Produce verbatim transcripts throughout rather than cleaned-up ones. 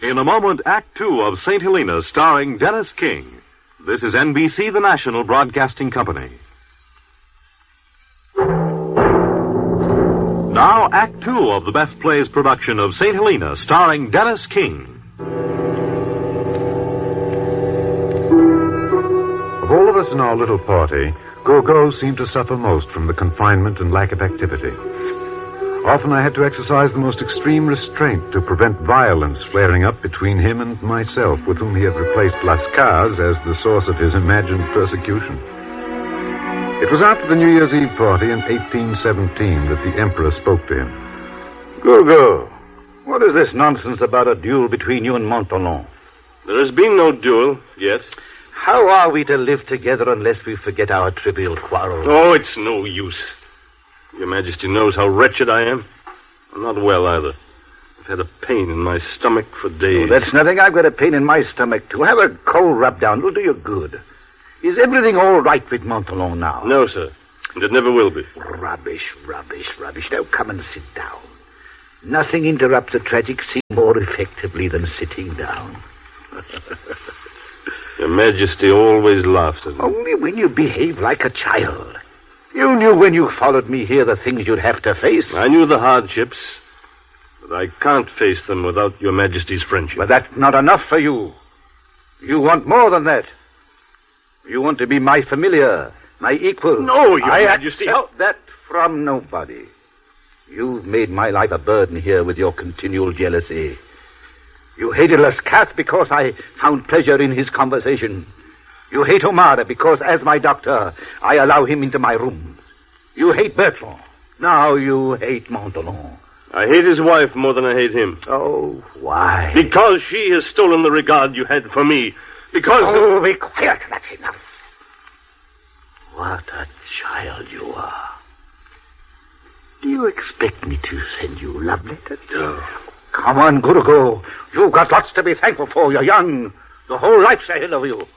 In a moment, Act Two of Saint Helena, starring Dennis King. This is N B C, the national broadcasting company. Now, Act Two of the Best Plays production of Saint Helena, starring Dennis King. Of all of us in our little party, Gogo seemed to suffer most from the confinement and lack of activity. Often I had to exercise the most extreme restraint to prevent violence flaring up between him and myself, with whom he had replaced Lascars as the source of his imagined persecution. It was after the New Year's Eve party in eighteen seventeen that the Emperor spoke to him. Gogo, what is this nonsense about a duel between you and Montholon? There has been no duel yet. How are we to live together unless we forget our trivial quarrels? Oh, it's no use. Your Majesty knows how wretched I am. I'm not well either. I've had a pain in my stomach for days. Oh, that's nothing. I've got a pain in my stomach, too. Have a cold rub down. It'll do you good. Is everything all right with Montholon now? No, sir. And it never will be. Rubbish, rubbish, rubbish. Now come and sit down. Nothing interrupts a tragic scene more effectively than sitting down. Your Majesty always laughs at me. Only when you behave like a child. You knew when you followed me here the things you'd have to face. I knew the hardships, but I can't face them without Your Majesty's friendship. But that's not enough for you. You want more than that. You want to be my familiar, my equal. No, Your I Majesty. I accept that from nobody. You've made my life a burden here with your continual jealousy. You hated Lascasse because I found pleasure in his conversation. You hate O'Mara because, as my doctor, I allow him into my rooms. You hate Bertrand. Now you hate Montholon. I hate his wife more than I hate him. Oh, why? Because she has stolen the regard you had for me. Because... Oh, be quiet. That's enough. What a child you are. Do you expect me to send you love letters? No. Come on, Gogo. You've got lots to be thankful for. You're young. The whole life's ahead of you.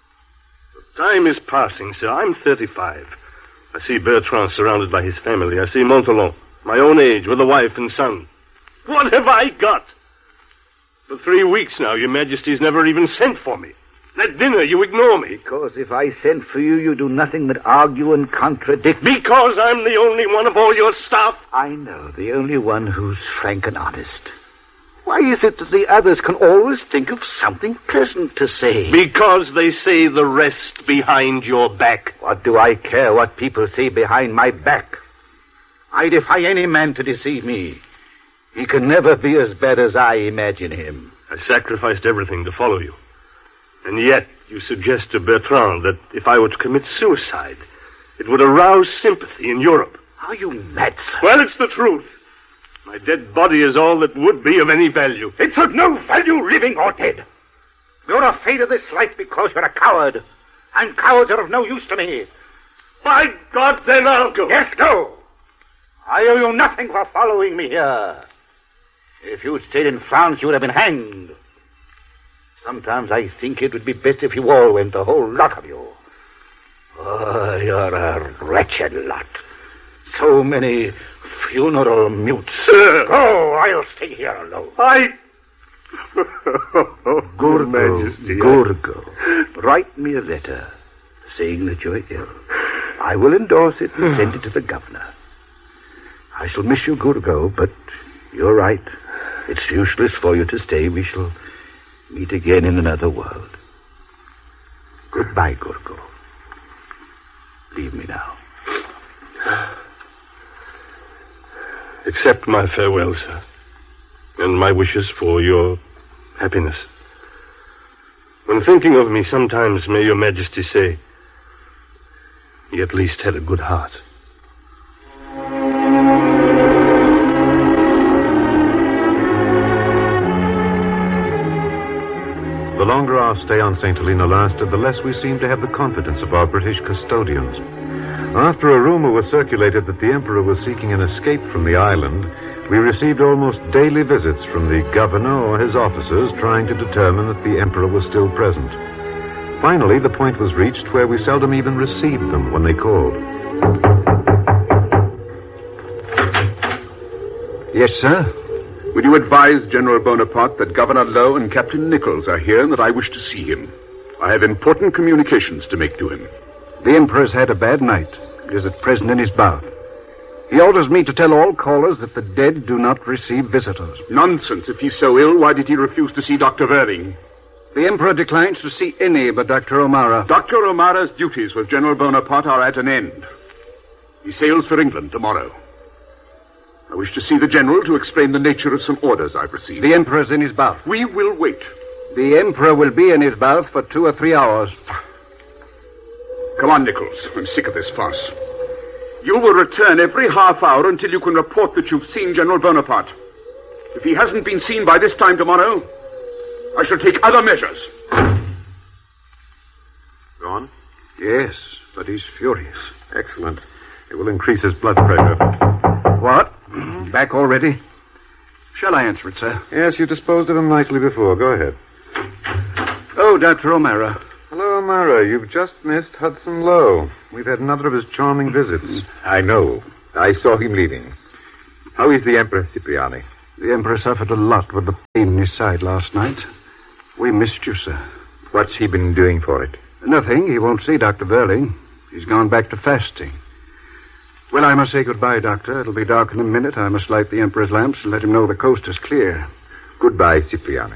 Time is passing, sir. I'm thirty-five. I see Bertrand surrounded by his family. I see Montholon, my own age, with a wife and son. What have I got? For three weeks now, Your Majesty's never even sent for me. At dinner, you ignore me. Because if I sent for you, you do nothing but argue and contradict. Because I'm the only one of all your staff. I know, the only one who's frank and honest. Why is it that the others can always think of something pleasant to say? Because they say the rest behind your back. What do I care what people say behind my back? I defy any man to deceive me. He can never be as bad as I imagine him. I sacrificed everything to follow you. And yet you suggest to Bertrand that if I were to commit suicide, it would arouse sympathy in Europe. Are you mad, sir? Well, it's the truth. My dead body is all that would be of any value. It's of no value, living or dead. You're afraid of this life because you're a coward. And cowards are of no use to me. By God, then I'll go. Yes, go. I owe you nothing for following me here. If you'd stayed in France, you would have been hanged. Sometimes I think it would be best if you all went, the whole lot of you. Oh, you're a wretched lot. So many funeral mutes. Sir! Go, I'll stay here alone. I... Gogo, Majesty, Gogo, write me a letter saying that you're ill. I will endorse it and send it to the governor. I shall miss you, Gogo, but you're right. It's useless for you to stay. We shall meet again in another world. Goodbye, Gogo. Leave me now. Accept my farewell, sir, and my wishes for your happiness. When thinking of me, sometimes may Your Majesty say, he at least had a good heart. The longer our stay on Saint Helena lasted, the less we seemed to have the confidence of our British custodians. After a rumor was circulated that the Emperor was seeking an escape from the island, we received almost daily visits from the governor or his officers trying to determine that the Emperor was still present. Finally, the point was reached where we seldom even received them when they called. Yes, sir? Will you advise General Bonaparte that Governor Lowe and Captain Nichols are here and that I wish to see him? I have important communications to make to him. The Emperor's had a bad night. He is at present in his bath. He orders me to tell all callers that the dead do not receive visitors. Nonsense. If he's so ill, why did he refuse to see Doctor Verling? The Emperor declines to see any but Doctor O'Mara. Doctor O'Mara's duties with General Bonaparte are at an end. He sails for England tomorrow. I wish to see the General to explain the nature of some orders I've received. The Emperor's in his bath. We will wait. The Emperor will be in his bath for two or three hours. Come on, Nichols. I'm sick of this farce. You will return every half hour until you can report that you've seen General Bonaparte. If he hasn't been seen by this time tomorrow, I shall take other measures. Gone? Yes, but he's furious. Excellent. It will increase his blood pressure. What? Back already? Shall I answer it, sir? Yes, you disposed of him nicely before. Go ahead. Oh, Doctor O'Mara. Hello, O'Mara. You've just missed Hudson Lowe. We've had another of his charming visits. I know. I saw him leaving. How is the Emperor, Cipriani? The Emperor suffered a lot with the pain in his side last night. We missed you, sir. What's he been doing for it? Nothing. He won't see Doctor Verling. He's gone back to fasting. Well, I must say goodbye, Doctor. It'll be dark in a minute. I must light the Emperor's lamps and let him know the coast is clear. Goodbye, Cipriani.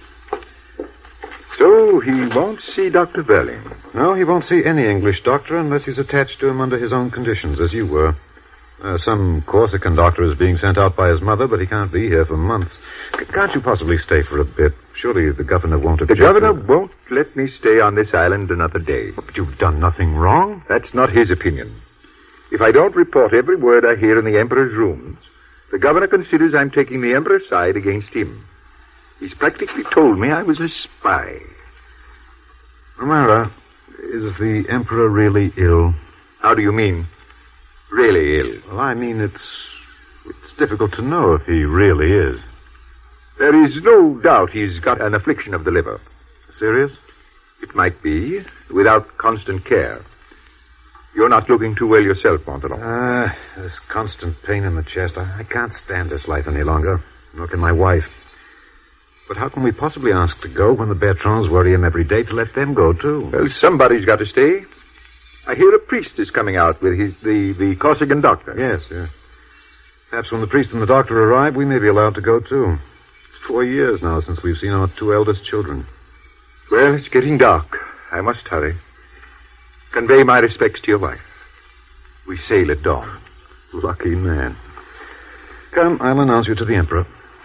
So he won't see Doctor Verling? No, he won't see any English doctor unless he's attached to him under his own conditions, as you were. Uh, some Corsican doctor is being sent out by his mother, but he can't be here for months. C- can't you possibly stay for a bit? Surely the governor won't object. The governor to... won't let me stay on this island another day. But you've done nothing wrong. That's not his opinion. If I don't report every word I hear in the Emperor's rooms, the governor considers I'm taking the Emperor's side against him. He's practically told me I was a spy. O'Mara, is the Emperor really ill? How do you mean, really ill? Well, I mean, it's it's difficult to know if he really is. There is no doubt he's got an affliction of the liver. Serious? It might be, without constant care. You're not looking too well yourself, Montalon. Ah, uh, this constant pain in the chest. I, I can't stand this life any longer. Nor can my wife. But how can we possibly ask to go when the Bertrands worry him every day to let them go, too? Well, somebody's got to stay. I hear a priest is coming out with his the, the Corsican doctor. Yes, yes. Perhaps when the priest and the doctor arrive, we may be allowed to go, too. It's four years now since we've seen our two eldest children. Well, it's getting dark. I must hurry. Convey my respects to your wife. We sail at dawn. Lucky man. Come, I'll announce you to the Emperor.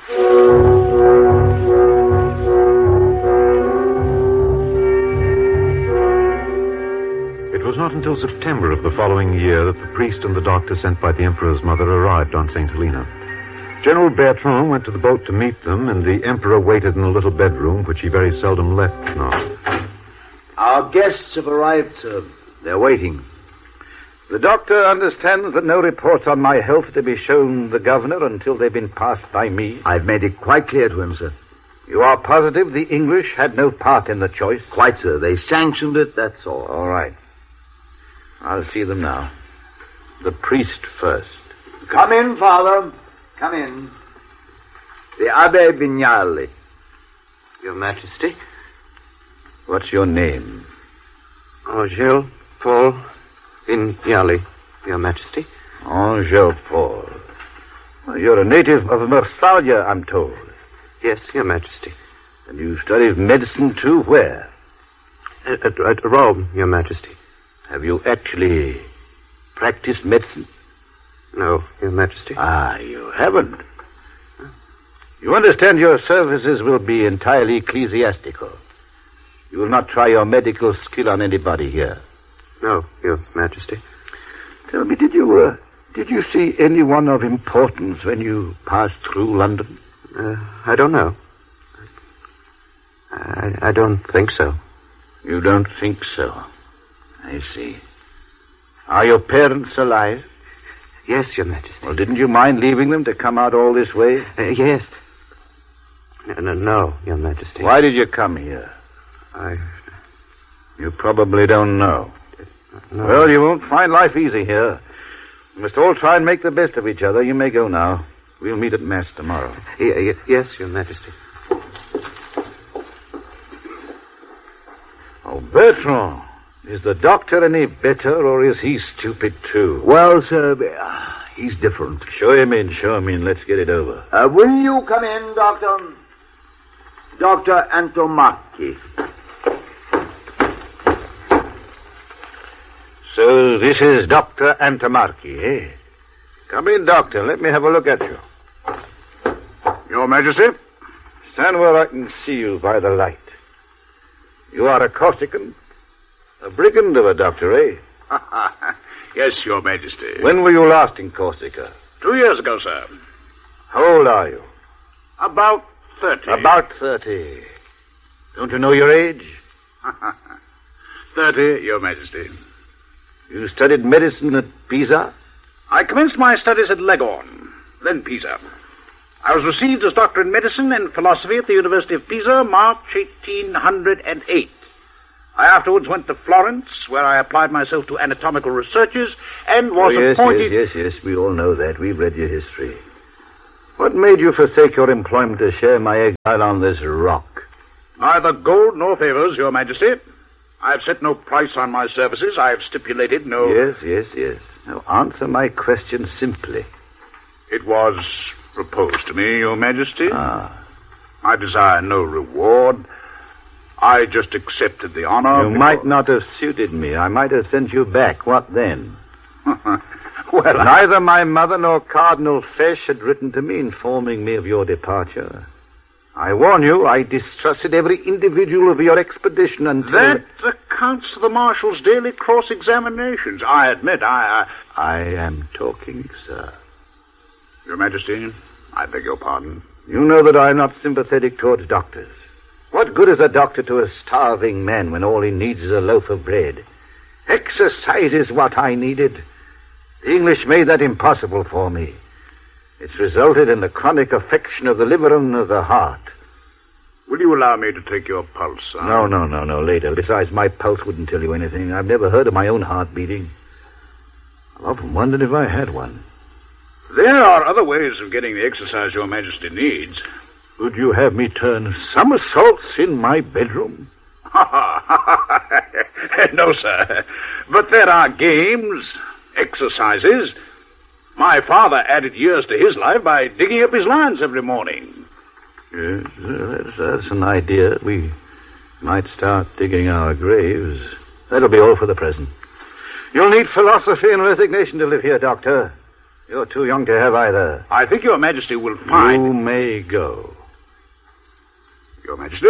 It was not until September of the following year that the priest and the doctor sent by the Emperor's mother arrived on Saint Helena. General Bertrand went to the boat to meet them, and the Emperor waited in a little bedroom, which he very seldom left now. Our guests have arrived, sir. They're waiting. The doctor understands that no report on my health to be shown the governor until they've been passed by me. I've made it quite clear to him, sir. You are positive the English had no part in the choice? Quite, sir. They sanctioned it, that's all. All right. I'll see them now. The priest first. Come in, Father. Come in. The Abbe Vignali. Your Majesty? What's your name? Angel Paul Vignali, Your Majesty. Angel Paul. Well, you're a native of Marsalia, I'm told. Yes, Your Majesty. And you studied medicine, too? Where? At, at, at Rome, Your Majesty. Have you actually practiced medicine? No, Your Majesty. Ah, you haven't. You understand your services will be entirely ecclesiastical. You will not try your medical skill on anybody here. No, Your Majesty. Tell me, did you, uh, did you see anyone of importance when you passed through London? Uh, I don't know. I, I don't think so. You don't think so? I see. Are your parents alive? Yes, Your Majesty. Well, didn't you mind leaving them to come out all this way? Uh, yes. No, no, no, Your Majesty. Why did you come here? I... You probably don't know. No. Well, you won't find life easy here. We must all try and make the best of each other. You may go now. We'll meet at Mass tomorrow. Y- y- yes, Your Majesty. Oh, Bertrand, is the doctor any better, or is he stupid, too? Well, sir, he's different. Show him in, show him in. Let's get it over. Uh, will you come in, Doctor? Doctor Antommarchi. So this is Doctor Antommarchi, eh? Come in, Doctor. Let me have a look at you. Your Majesty? Stand where I can see you by the light. You are a Corsican? A brigand of a doctor, eh? Yes, Your Majesty. When were you last in Corsica? Two years ago, sir. How old are you? About thirty. About thirty. Don't you know your age? Thirty, Your Majesty. You studied medicine at Pisa? I commenced my studies at Leghorn, then Pisa. I was received as doctor in medicine and philosophy at the University of Pisa, March eighteen hundred eight. I afterwards went to Florence, where I applied myself to anatomical researches and was oh, yes, appointed... Yes, yes, yes, we all know that. We've read your history. What made you forsake your employment to share my exile on this rock? Neither gold nor favors, Your Majesty. I have set no price on my services. I have stipulated no... Yes, yes, yes. Now answer my question simply. It was proposed to me, Your Majesty. Ah. I desire no reward. I just accepted the honor. You because... might not have suited me. I might have sent you back. What then? Well, neither my mother nor Cardinal Fesch had written to me informing me of your departure. I warn you, I distrusted every individual of your expedition until... That accounts for the Marshal's daily cross-examinations. I admit, I, I... I am talking, sir. Your Majesty, I beg your pardon. You know that I'm not sympathetic towards doctors. What good is a doctor to a starving man when all he needs is a loaf of bread? Exercise is what I needed. The English made that impossible for me. It's resulted in the chronic affection of the liver and of the heart. Will you allow me to take your pulse, sir? No, no, no, no, later. Besides, my pulse wouldn't tell you anything. I've never heard of my own heart beating. I've often wondered if I had one. There are other ways of getting the exercise Your Majesty needs. Would you have me turn somersaults in my bedroom? No, sir. But there are games, exercises. My father added years to his life by digging up his lines every morning. Yes, that's, that's an idea. We might start digging our graves. That'll be all for the present. You'll need philosophy and resignation to live here, Doctor. You're too young to have either. I think Your Majesty will find... You may go. Your Majesty?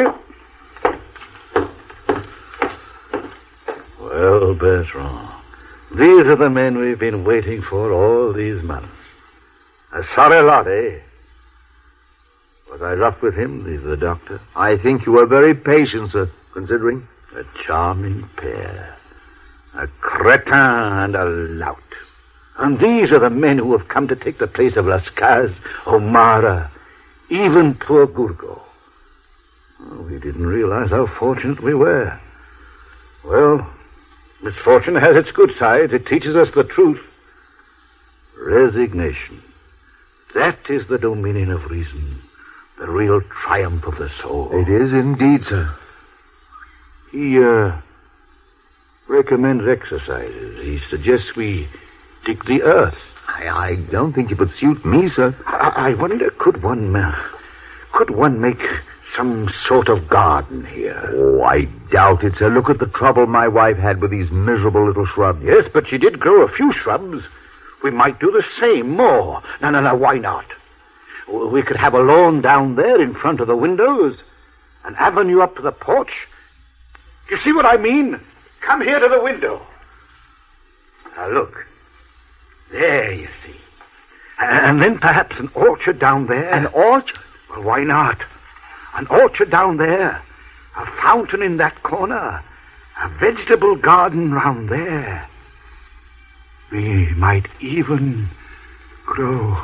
Well, Bertrand, these are the men we've been waiting for all these months. A sorry lot, eh? Was I rough with him, the, the doctor? I think you were very patient, sir, considering. A charming pair. A cretin and a lout. And these are the men who have come to take the place of Lascaz, O'Mara, even poor Gourgaud. Oh, we didn't realize how fortunate we were. Well, misfortune has its good sides. It teaches us the truth. Resignation. That is the dominion of reason. The real triumph of the soul. It is indeed, sir. He, uh, recommends exercises. He suggests we dig the earth. I, I don't think it would suit me, sir. I, I wonder, could one, uh, could one make some sort of garden here? Oh, I doubt it, sir. Look at the trouble my wife had with these miserable little shrubs. Yes, but she did grow a few shrubs. We might do the same, more. No, no, no, why not? We could have a lawn down there in front of the windows, an avenue up to the porch. You see what I mean? Come here to the window. Now, look. There, you see. And then perhaps an orchard down there. An orchard? Well, why not? An orchard down there. A fountain in that corner. A vegetable garden round there. We might even grow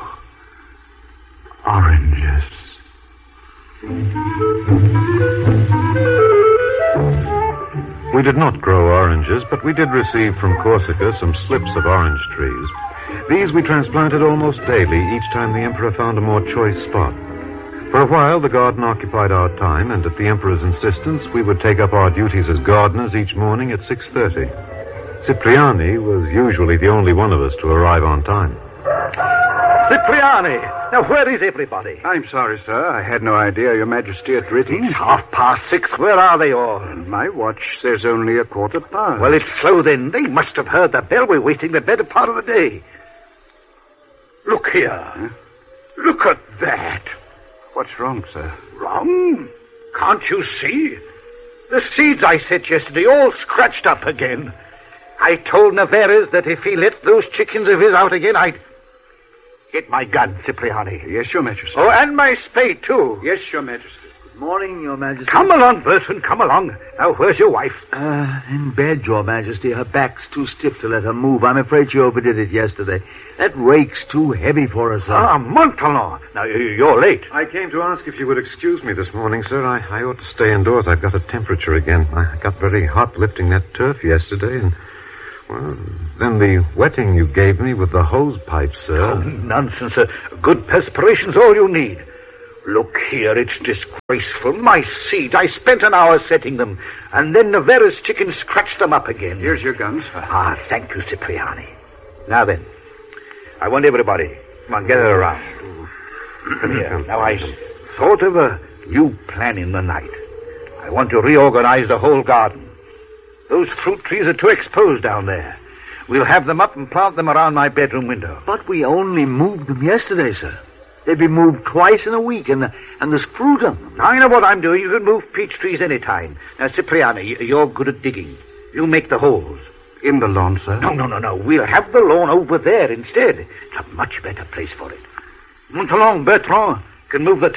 oranges. We did not grow oranges, but we did receive from Corsica some slips of orange trees. These we transplanted almost daily, each time the Emperor found a more choice spot. For a while, the garden occupied our time, and at the Emperor's insistence, we would take up our duties as gardeners each morning at six thirty. Cipriani was usually the only one of us to arrive on time. Cipriani! Now, where is everybody? I'm sorry, sir. I had no idea Your Majesty had written. It's half past six. Where are they all? My watch says only a quarter past. Well, it's slow then. They must have heard the bell. We're waiting the better part of the day. Look here. Huh? Look at that. What's wrong, sir? Wrong? Can't you see? The seeds I set yesterday all scratched up again. I told Navarez that if he let those chickens of his out again, I'd... Get my gun, Cipriani. Yes, Your Majesty. Oh, and my spade, too. Yes, Your Majesty. Good morning, Your Majesty. Come along, Bertrand, come along. Now, where's your wife? Uh, in bed, Your Majesty. Her back's too stiff to let her move. I'm afraid she overdid it yesterday. That rake's too heavy for her, sir. Ah, Montalon. Now, you're late. I came to ask if you would excuse me this morning, sir. I, I ought to stay indoors. I've got a temperature again. I got very hot lifting that turf yesterday, and... Well, then the wetting you gave me with the hose pipe, sir. Oh, nonsense, sir. Good perspiration's all you need. Look here, it's disgraceful. My seeds, I spent an hour setting them, and then Navarre's chicken scratched them up again. Here's your guns. Ah, thank you, Cipriani. Now then, I want everybody. Come on, gather around. Come here. Now, I thought of a new plan in the night. I want to reorganize the whole garden. Those fruit trees are too exposed down there. We'll have them up and plant them around my bedroom window. But we only moved them yesterday, sir. They'd be moved twice in a week, and the, and the scrutum. I know what I'm doing. You can move peach trees any time. Now, Cipriani, you're good at digging. You make the holes. In the lawn, sir? No, no, no, no. We'll have the lawn over there instead. It's a much better place for it. Montalon, Bertrand can move the